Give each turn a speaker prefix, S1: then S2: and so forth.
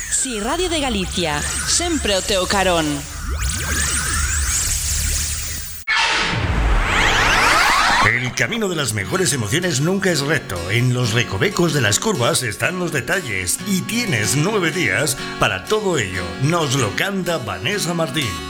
S1: Si Radio de Galicia, sempre o teu carón.
S2: El camino de las mejores emociones nunca es recto. En los recovecos de las curvas están los detalles y tienes 9 días para todo ello. Nos lo canta Vanessa Martín.